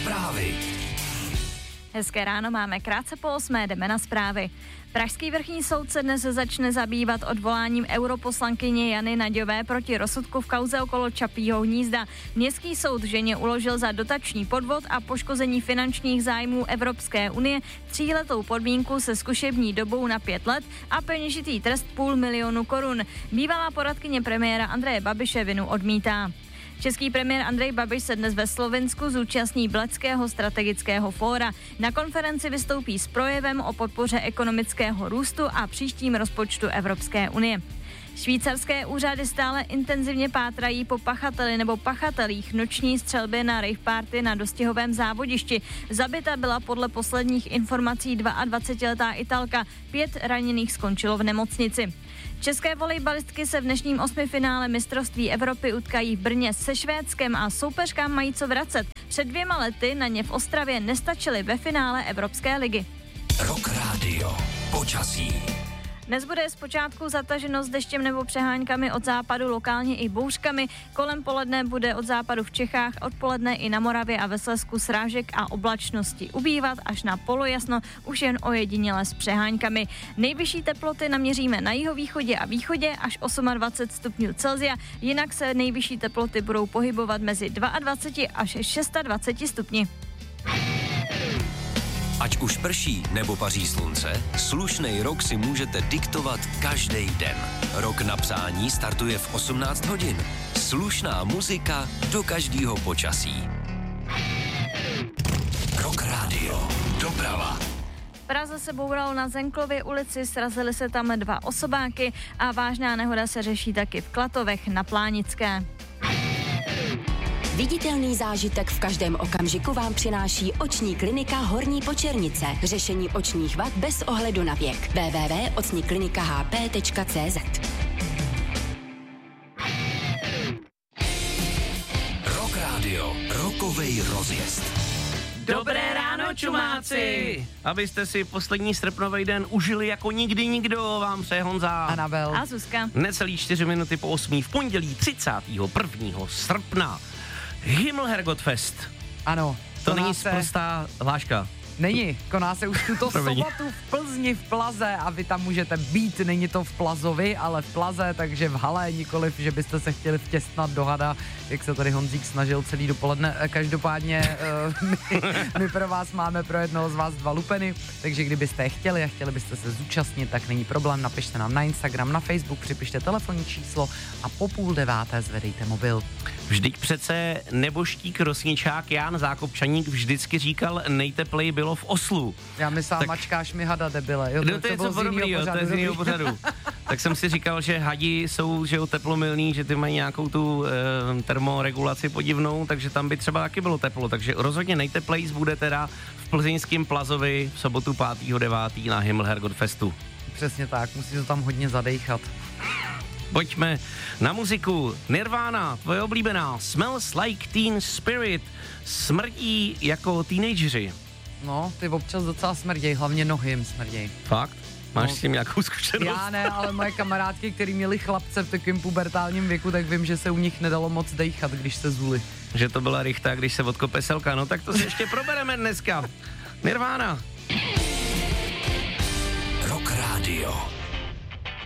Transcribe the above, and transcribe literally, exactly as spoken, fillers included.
Zprávy. Hezké ráno, máme krátce po osmé, jdeme na zprávy. Pražský vrchní soud se dnes začne zabývat odvoláním europoslankyně Jany Naďové proti rozsudku v kauze okolo Čapího hnízda. Městský soud ženě uložil za dotační podvod a poškození finančních zájmů Evropské unie tříletou podmínku se zkušební dobou na pět let a peněžitý trest půl milionu korun. Bývalá poradkyně premiéra Andreje Babiše vinu odmítá. Český premiér Andrej Babiš se dnes ve Slovinsku zúčastní Bledského strategického fóra. Na konferenci vystoupí s projevem o podpoře ekonomického růstu a příštím rozpočtu Evropské unie. Švýcarské úřady stále intenzivně pátrají po pachateli nebo pachatelích noční střelby na rave party na Dostihovém závodišti. Zabita byla podle posledních informací dvaadvacetiletá Italka, pět raněných skončilo v nemocnici. České volejbalistky se v dnešním osmifinále mistrovství Evropy utkají v Brně se Švédskem a soupeřkám mají co vracet. Před dvěma lety na ně v Ostravě nestačily ve finále Evropské ligy. Rock Radio. Počasí. Dnes bude zpočátku zataženo s deštěm nebo přeháňkami, od západu lokálně i bouřkami. Kolem poledne bude od západu v Čechách, odpoledne i na Moravě a ve Slezsku srážek a oblačnosti ubývat až na polojasno, už jen ojediněle s přeháňkami. Nejvyšší teploty naměříme na jihovýchodě a východě až dvacet osm stupňů Celsia, jinak se nejvyšší teploty budou pohybovat mezi dvaceti dvěma až dvaceti šesti stupni. Ať už prší nebo paří slunce, slušnej rok si můžete diktovat každý den. Rok na psání startuje v osmnáct hodin. Slušná muzika do každého počasí. Rock Radio. Doprava. V Praze se bouralo na Zenklově ulici, srazily se tam dva osobáky a vážná nehoda se řeší taky v Klatovech na Plánické. Viditelný zážitek v každém okamžiku vám přináší oční klinika Horní Počernice. Řešení očních vad bez ohledu na věk. w w w tečka oční klinika h p tečka c z. Rock Radio. Rokovej rozjezd. Dobré ráno, čumáci! Abyste si poslední srpnový den užili jako nikdy nikdo, vám přeje Honza. Anabel. A Zuzka. Necelý čtyři minuty po osmí v pondělí třicátého prvního srpna. Himmelherrgottfest. Ano. To není se... sprostá hláška. Není, koná se už tuto Promiň. sobotu v Plzni v Plaze a vy tam můžete být, není to v Plazovi, ale v Plaze, takže v hale, nikoliv, že byste se chtěli vtěsnat do hada, jak se tady Honzík snažil celý dopoledne. Každopádně uh, my, my pro vás máme pro jednoho z vás dva lupeny, takže kdybyste je chtěli a chtěli byste se zúčastnit, tak není problém, napište nám na Instagram, na Facebook, připište telefonní číslo a po půl deváté zvedejte mobil. Vždyť přece neboštík rosničák Jan Zákopčaník vždycky říkal, nejteplej bylo v Oslu. Já myslím, tak... mačkáš mi hada, debile. Jo, to, no, to, to je co podobný, jo, to je z jiného pořadu. Tak jsem si říkal, že hadi jsou, že jo, teplomilný, že ty mají nějakou tu e, termoregulaci podivnou, takže tam by třeba taky bylo teplo, takže rozhodně nejteplejc bude teda v plzeňském Plazovi v sobotu pátého devátého na Himmelherrgottfestu. Přesně tak, musí to tam hodně zadejchat. Pojďme na muziku. Nirvana, tvoje oblíbená. Smells Like Teen Spirit. Smrdí jako teenageři. No, ty občas docela smrděj, hlavně nohy jim smrděj. Fakt? Máš no, s tím nějakou zkušenost? Já ne, ale moje kamarádky, který měli chlapce v takovém pubertálním věku, tak vím, že se u nich nedalo moc dejchat, když se zuli. Že to byla rychta, když se odkope selka. No tak to si ještě probereme dneska. Nirvana. Rock Radio.